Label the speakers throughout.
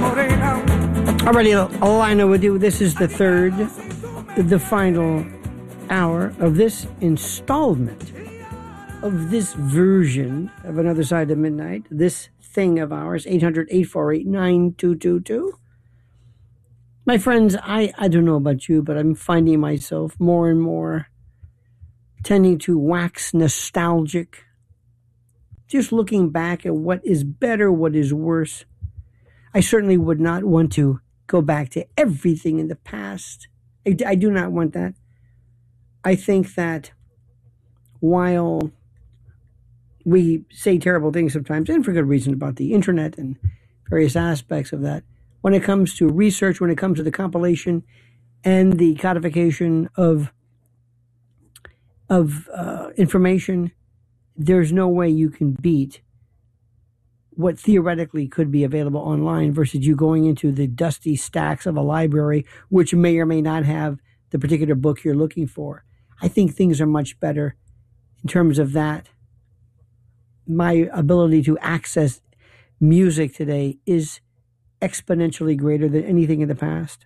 Speaker 1: Alrighty, Alina with you. This is the final hour of this installment of this version of Another Side of Midnight, this thing of ours, 800-848-9222. My friends, I don't know about you, but I'm finding myself more and more tending to wax nostalgic, just looking back at what is better, what is worse. I certainly would not want to go back to everything in the past. I do not want that. I think that while we say terrible things sometimes, and for good reason, about the internet and various aspects of that, when it comes to research, when it comes to the compilation and the codification of information, there's no way you can beat what theoretically could be available online versus you going into the dusty stacks of a library, which may or may not have the particular book you're looking for. I think things are much better in terms of that. My ability to access music today is exponentially greater than anything in the past.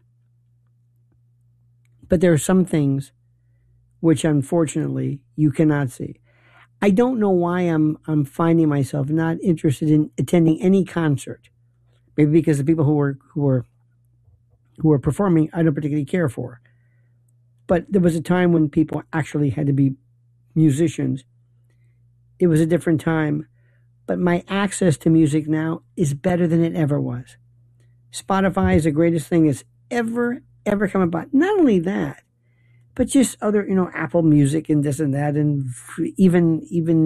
Speaker 1: But there are some things which, unfortunately, you cannot see. I don't know why I'm finding myself not interested in attending any concert. Maybe because the people who are performing I don't particularly care for. But there was a time when people actually had to be musicians. It was a different time. But my access to music now is better than it ever was. Spotify is the greatest thing that's ever come about. Not only that, but just other, Apple Music and this and that, and even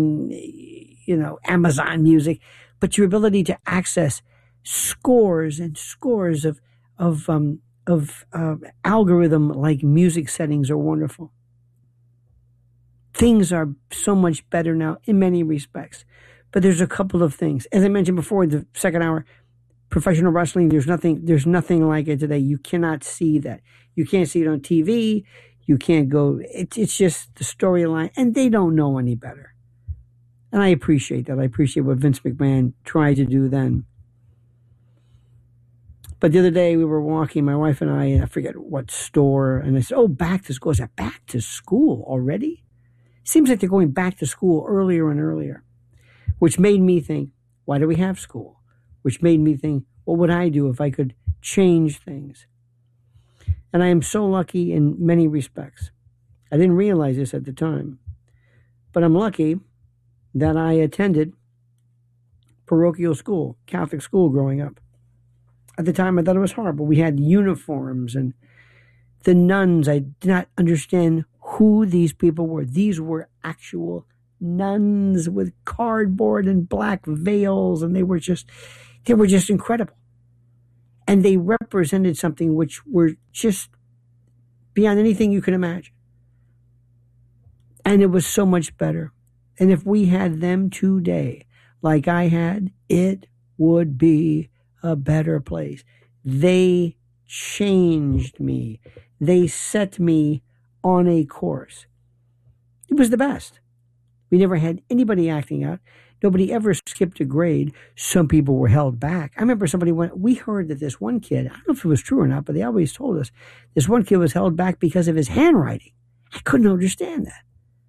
Speaker 1: Amazon Music. But your ability to access scores and scores of algorithm like music settings are wonderful. Things are so much better now in many respects. But there's a couple of things. As I mentioned before, the second hour, professional wrestling, there's nothing like it today. You cannot see that. You can't see it on TV. You can't go, it's just the storyline, and they don't know any better. And I appreciate that. I appreciate what Vince McMahon tried to do then. But the other day we were walking, my wife and I forget what store, and I said, back to school. I said, back to school already? Seems like they're going back to school earlier and earlier, which made me think, why do we have school? Which made me think, what would I do if I could change things? And I am so lucky in many respects. I didn't realize this at the time, but I'm lucky that I attended parochial school, Catholic school growing up. At the time, I thought it was horrible. We had uniforms, and the nuns, I did not understand who these people were. These were actual nuns with cardboard and black veils, and they were just incredible. And they represented something which were just beyond anything you could imagine. And it was so much better. And if we had them today, like I had, it would be a better place. They changed me. They set me on a course. It was the best. We never had anybody acting out. Nobody ever skipped a grade. Some people were held back. I remember we heard that this one kid, I don't know if it was true or not, but they always told us, this one kid was held back because of his handwriting. I couldn't understand that.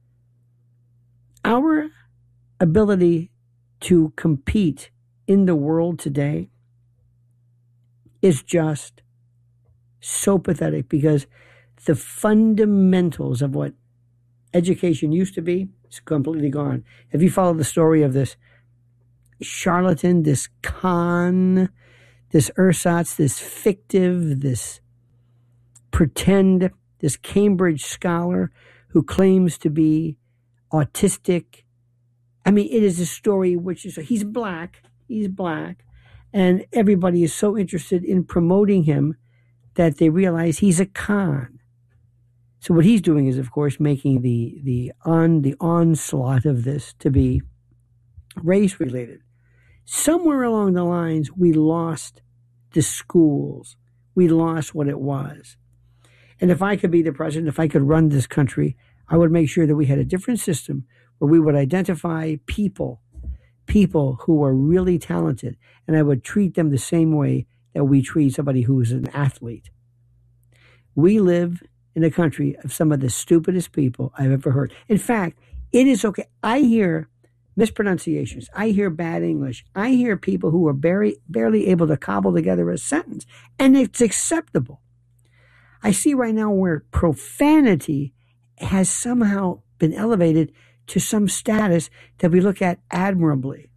Speaker 1: Our ability to compete in the world today is just so pathetic, because the fundamentals of what education used to be is completely gone. Have you followed the story of this charlatan, this con, this ersatz, this fictive, this pretend, this Cambridge scholar who claims to be autistic? I mean, it is a story which is, he's black, and everybody is so interested in promoting him that they realize he's a con. So what he's doing is, of course, making the onslaught of this to be race related. Somewhere along the lines, we lost the schools. We lost what it was. And if I could be the president, if I could run this country, I would make sure that we had a different system where we would identify people who are really talented, and I would treat them the same way that we treat somebody who is an athlete. We live in a country of some of the stupidest people I've ever heard. In fact, it is okay. I hear mispronunciations. I hear bad English. I hear people who are barely able to cobble together a sentence, and it's acceptable. I see right now where profanity has somehow been elevated to some status that we look at admirably.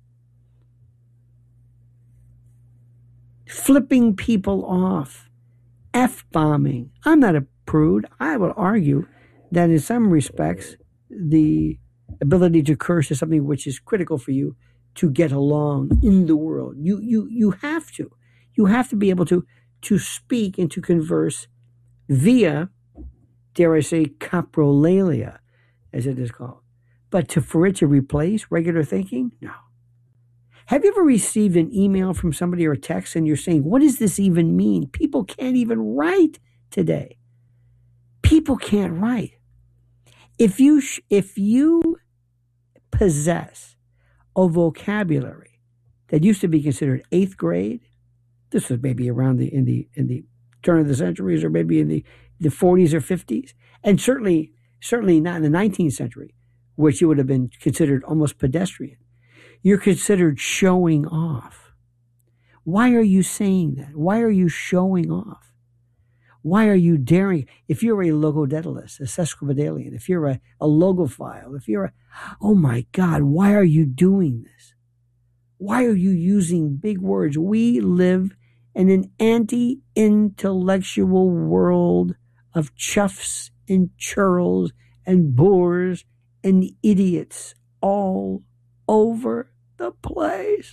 Speaker 1: Flipping people off, F-bombing. I'm not a prude. I will argue that in some respects, the ability to curse is something which is critical for you to get along in the world. You have to. You have to be able to speak and to converse via, dare I say, coprolalia, as it is called. But for it to replace regular thinking, no. Have you ever received an email from somebody or a text and you're saying, what does this even mean? People can't even write today. People can't write. If you possess a vocabulary that used to be considered 8th grade, this was maybe around in the turn of the centuries, or maybe in the 40s or 50s, and certainly not in the 19th century, which you would have been considered almost pedestrian. You're considered showing off. Why are you saying that? Why are you showing off? Why are you daring? If you're a logodatalist, a sesquipedalian, if you're a logophile, oh my God, why are you doing this? Why are you using big words? We live in an anti-intellectual world of chuffs and churls and boors and idiots all over the place.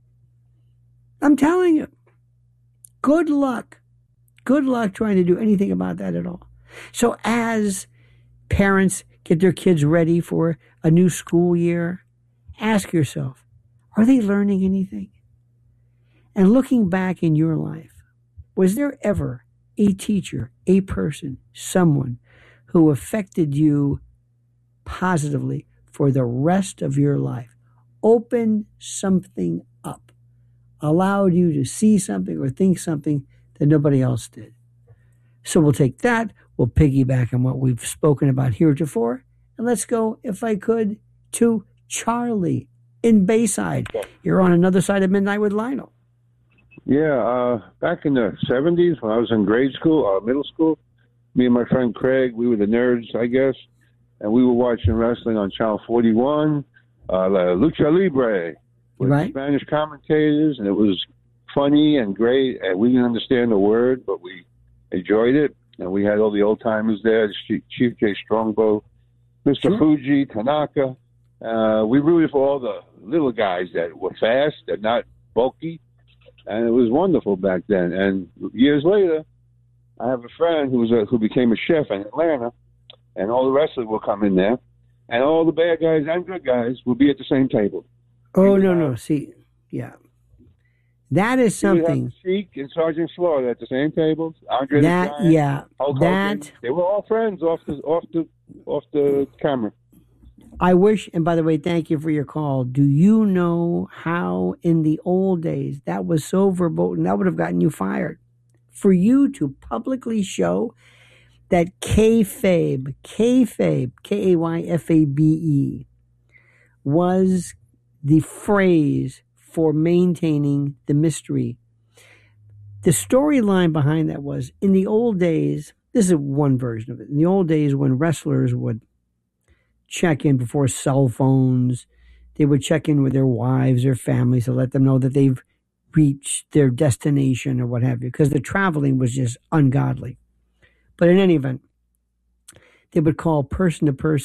Speaker 1: I'm telling you, good luck. Good luck trying to do anything about that at all. So as parents get their kids ready for a new school year, ask yourself, are they learning anything? And looking back in your life, was there ever a teacher, a person, someone who affected you positively for the rest of your life? Opened something up, allowed you to see something or think something that nobody else did. So we'll take that, we'll piggyback on what we've spoken about heretofore, and let's go, if I could, to Charlie in Bayside. You're on Another Side of Midnight with Lionel.
Speaker 2: Yeah, back in the 70s when I was in grade school, middle school, me and my friend Craig, we were the nerds, I guess, and we were watching wrestling on Channel 41, Lucha Libre, with
Speaker 1: right.
Speaker 2: Spanish commentators, and it was funny and great, and we didn't understand a word, but we enjoyed it, and we had all the old-timers there, Chief J. Strongbow, Mr.
Speaker 1: Sure.
Speaker 2: Fuji, Tanaka. We rooted for all the little guys that were fast and not bulky, and it was wonderful back then. And years later, I have a friend who became a chef in Atlanta, and all the wrestlers will come in there, and all the bad guys and good guys will be at the same table.
Speaker 1: Oh, no. See, yeah. That is something.
Speaker 2: Sheik and Sergeant Slaughter at the same table. Andre the Giant,
Speaker 1: yeah,
Speaker 2: Hulk Hogan. They were all friends off the camera.
Speaker 1: I wish, and by the way, thank you for your call. Do you know how in the old days that was so verboten, that would have gotten you fired? For you to publicly show that kayfabe, K-A-Y-F-A-B-E, was the phrase for maintaining the mystery. The storyline behind that was, in the old days, this is one version of it. In the old days, when wrestlers would check in before cell phones, they would check in with their wives or families to let them know that they've reached their destination or what have you, because the traveling was just ungodly. But in any event, they would call person to person